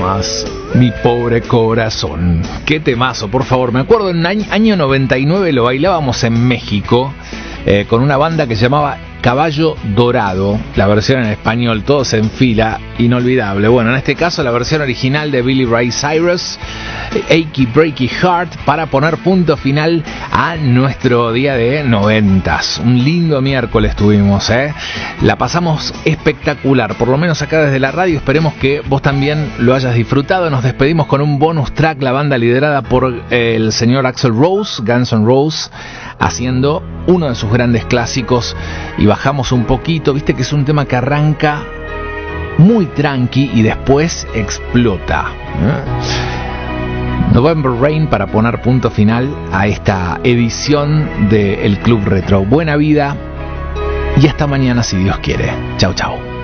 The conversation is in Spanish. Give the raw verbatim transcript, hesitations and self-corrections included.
más, mi pobre corazón. Qué temazo, por favor. Me acuerdo en el año noventa y nueve lo bailábamos en México eh, con una banda que se llamaba Caballo Dorado, la versión en español, Todos en Fila, inolvidable. Bueno, en este caso la versión original de Billy Ray Cyrus, Achy Breaky Heart, para poner punto final a nuestro día de noventas. Un lindo miércoles tuvimos, ¿eh? La pasamos espectacular, por lo menos acá desde la radio. Esperemos que vos también lo hayas disfrutado. Nos despedimos con un bonus track, la banda liderada por eh, el señor Axl Rose, Guns N' Roses, haciendo uno de sus grandes clásicos, y bajamos un poquito, viste que es un tema que arranca muy tranqui y después explota, ¿eh? November Rain, para poner punto final a esta edición de El Club Retro. Buena vida y hasta mañana si Dios quiere. Chau, chau.